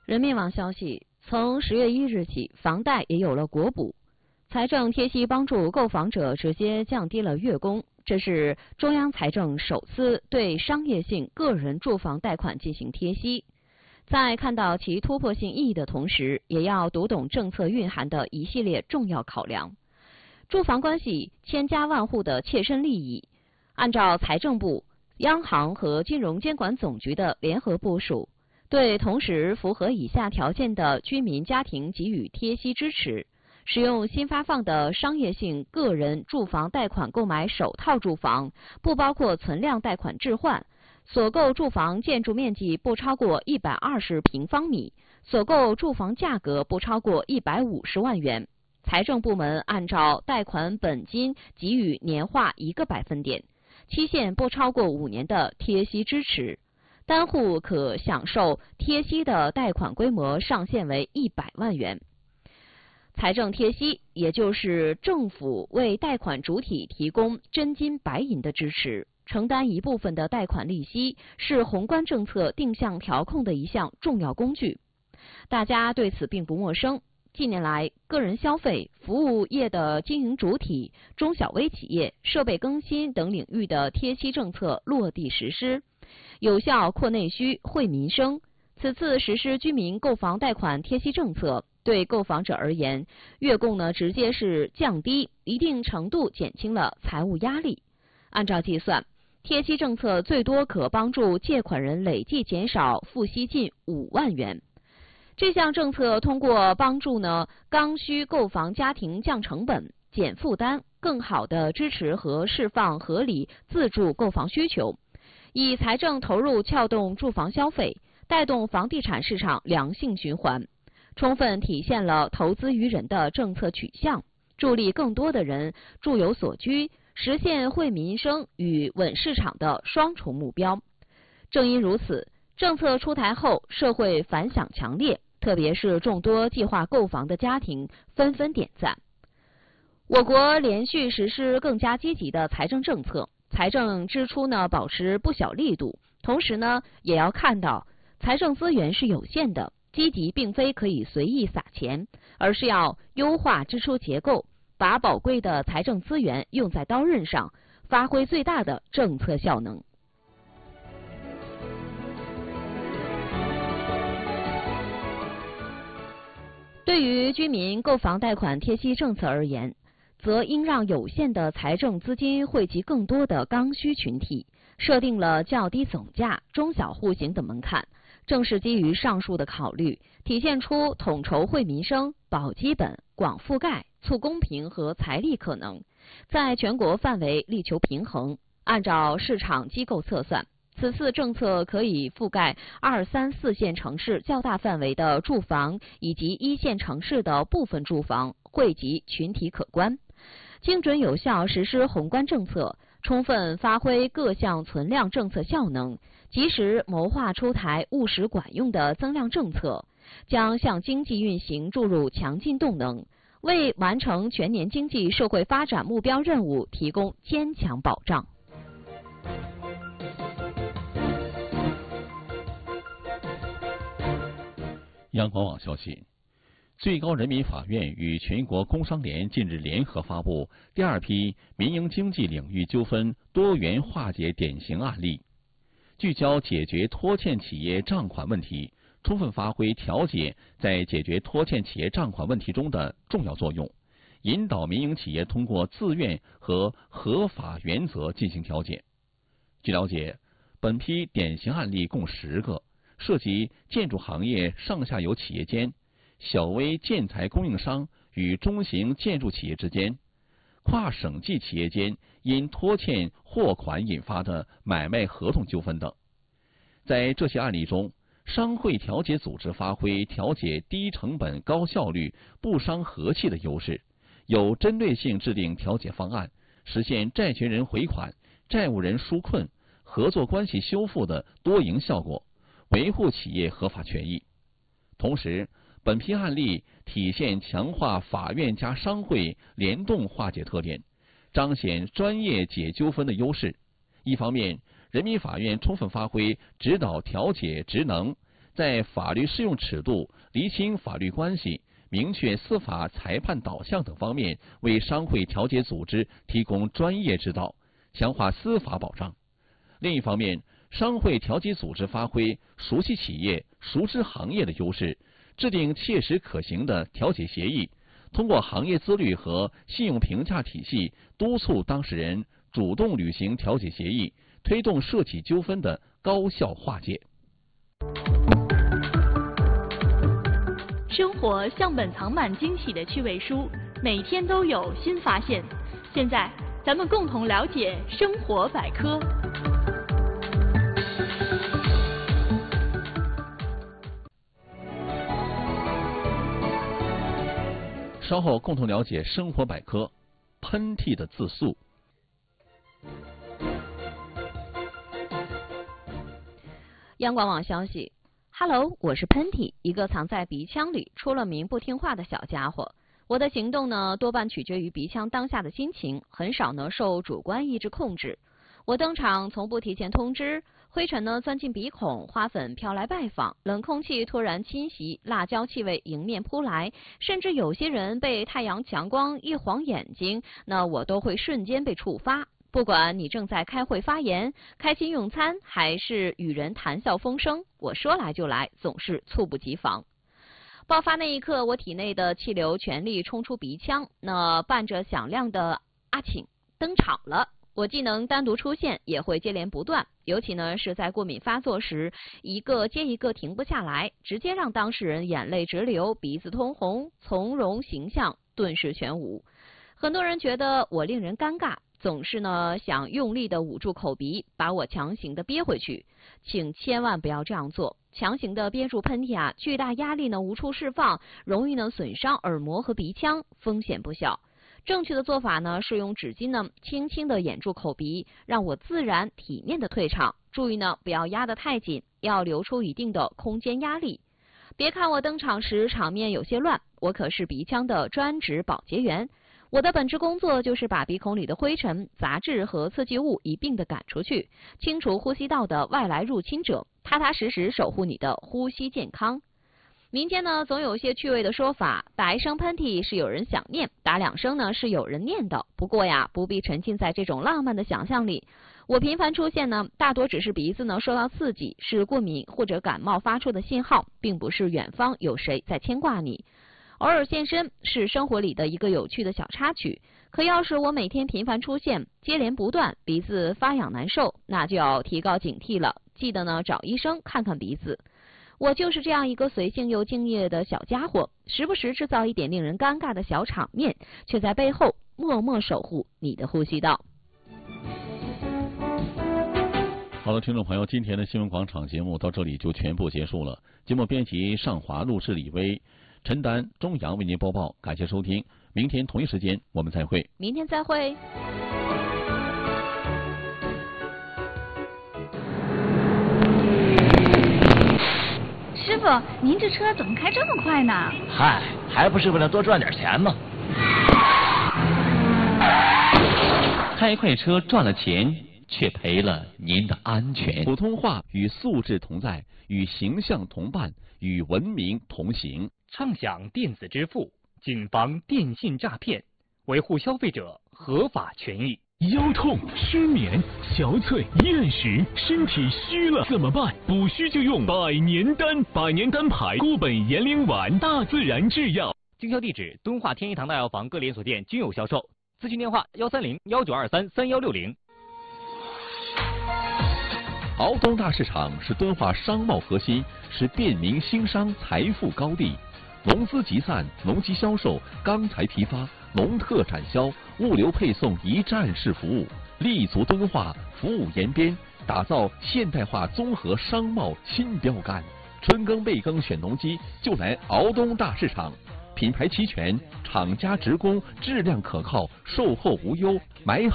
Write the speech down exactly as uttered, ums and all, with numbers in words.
人民网消息，从十月一日起，房贷也有了国补，财政贴息帮助购房者直接降低了月供。这是中央财政首次对商业性个人住房贷款进行贴息。在看到其突破性意义的同时，也要读懂政策蕴含的一系列重要考量。住房关系千家万户的切身利益，按照财政部、央行和金融监管总局的联合部署，对同时符合以下条件的居民家庭给予贴息支持。使用新发放的商业性个人住房贷款购买首套住房，不包括存量贷款置换，所购住房建筑面积不超过一百二十平方米，所购住房价格不超过一百五十万元。财政部门按照贷款本金给予年化一个百分点，期限不超过五年的贴息支持，单户可享受贴息的贷款规模上限为一百万元。财政贴息，也就是政府为贷款主体提供真金白银的支持，承担一部分的贷款利息，是宏观政策定向调控的一项重要工具。大家对此并不陌生。近年来，个人消费、服务业的经营主体、中小微企业、设备更新等领域的贴息政策落地实施，有效扩内需、惠民生。此次实施居民购房贷款贴息政策，对购房者而言，月供呢直接是降低，一定程度减轻了财务压力。按照计算，贴息政策最多可帮助借款人累计减少付息近五万元。这项政策通过帮助呢刚需购房家庭降成本、减负担，更好地支持和释放合理自住购房需求，以财政投入撬动住房消费，带动房地产市场良性循环，充分体现了投资于人的政策取向，助力更多的人住有所居，实现惠民生与稳市场的双重目标。正因如此，政策出台后，社会反响强烈，特别是众多计划购房的家庭纷纷点赞。我国连续实施更加积极的财政政策，财政支出呢保持不小力度，同时呢也要看到财政资源是有限的，积极并非可以随意撒钱，而是要优化支出结构，把宝贵的财政资源用在刀刃上，发挥最大的政策效能。对于居民购房贷款贴息政策而言，则应让有限的财政资金惠及更多的刚需群体，设定了较低总价、中小户型的门槛。正是基于上述的考虑，体现出统筹惠民生、保基本、广覆盖、促公平和财力可能，在全国范围力求平衡。按照市场机构测算，此次政策可以覆盖二三四线城市较大范围的住房，以及一线城市的部分住房，惠及群体可观。精准有效实施宏观政策，充分发挥各项存量政策效能，及时谋划出台务实管用的增量政策，将向经济运行注入强劲动能，为完成全年经济社会发展目标任务提供坚强保障。 央广网消息，最高人民法院与全国工商联近日联合发布第二批民营经济领域纠纷多元化解典型案例，聚焦解决拖欠企业账款问题，充分发挥调解在解决拖欠企业账款问题中的重要作用，引导民营企业通过自愿和合法原则进行调解。据了解，本批典型案例共十个，涉及建筑行业上下游企业间、小微建材供应商与中型建筑企业之间、跨省际企业间因拖欠货款引发的买卖合同纠纷等。在这些案例中，商会调解组织发挥调解低成本、高效率、不伤和气的优势，有针对性制定调解方案，实现债权人回款、债务人纾困、合作关系修复的多赢效果，维护企业合法权益。同时，本批案例体现强化法院加商会联动化解特点，彰显专业解纠纷的优势。一方面，人民法院充分发挥指导调解职能， 在法律适用尺度、厘清法律关系、明确司法裁判导向等方面，为商会调解组织提供专业指导，强化司法保障。另一方面，商会调解组织发挥熟悉企业、熟知行业的优势，制定切实可行的调解协议，通过行业自律和信用评价体系，督促当事人主动履行调解协议，推动涉企纠纷的高效化解。 生活像本藏满惊喜的趣味书，每天都有新发现。现在，咱们共同了解生活百科。 稍后共同了解生活百科，喷嚏的自诉。 央广网消息 ，Hello， 我是喷嚏，一个藏在鼻腔里、出了名不听话的小家伙。我的行动呢，多半取决于鼻腔当下的心情，很少呢受主观意志控制。我登场从不提前通知，灰尘呢钻进鼻孔，花粉飘来拜访，冷空气突然侵袭，辣椒气味迎面扑来，甚至有些人被太阳强光一晃眼睛，那我都会瞬间被触发。不管你正在开会发言、开心用餐，还是与人谈笑风生，我说来就来，总是猝不及防。爆发那一刻，我体内的气流全力冲出鼻腔，那伴着响亮的阿请登场了。我既能单独出现，也会接连不断，尤其呢是在过敏发作时，一个接一个停不下来，直接让当事人眼泪直流，鼻子通红，从容形象顿时全无。很多人觉得我令人尴尬，总是呢想用力的捂住口鼻，把我强行的憋回去，请千万不要这样做。强行的憋住喷嚏啊，巨大压力呢无处释放，容易呢损伤耳膜和鼻腔，风险不小。正确的做法呢是用纸巾呢轻轻的掩住口鼻，让我自然体面的退场。注意呢不要压得太紧，要留出一定的空间压力。别看我登场时场面有些乱，我可是鼻腔的专职保洁员。我的本职工作就是把鼻孔里的灰尘、杂质和刺激物一并的赶出去，清除呼吸道的外来入侵者，踏踏实实守护你的呼吸健康。民间呢总有一些趣味的说法，打一声喷嚏是有人想念，打两声呢是有人念叨。不过呀，不必沉浸在这种浪漫的想象里。我频繁出现呢，大多只是鼻子呢受到刺激，是过敏或者感冒发出的信号，并不是远方有谁在牵挂你。偶尔现身是生活里的一个有趣的小插曲，可要是我每天频繁出现，接连不断，鼻子发痒难受，那就要提高警惕了，记得呢找医生看看鼻子。我就是这样一个随性又敬业的小家伙，时不时制造一点令人尴尬的小场面，却在背后默默守护你的呼吸道。 好了，听众朋友，今天的新闻广场节目到这里就全部结束了。节目编辑尚华，录制李威，陈丹、钟阳为您播报，感谢收听。明天同一时间我们再会。 明天再会。 师傅，您这车怎么开这么快呢？ 嗨，还不是为了多赚点钱吗？开快车赚了钱，却赔了您的安全。 普通话与素质同在，与形象同伴，与文明同行。 畅享电子支付，谨防电信诈骗，维护消费者合法权益。 腰痛、失眠、憔悴、厌食，身体虚了怎么办？补虚就用百年丹，百年丹牌固本延龄丸，大自然制药。 经销地址：敦化天一堂大药房各连锁店均有销售。咨询电话：幺三零幺九二三三幺六零。 敖东大市场是敦化商贸核心，是便民兴商财富高地。农资集散、农机销售、钢材批发、农特产销、物流配送一站式服务，立足敦化，服务延边，打造现代化综合商贸新标杆。春耕备耕选农机，就来敖东大市场。品牌齐全，厂家直供，质量可靠，售后无忧，买好。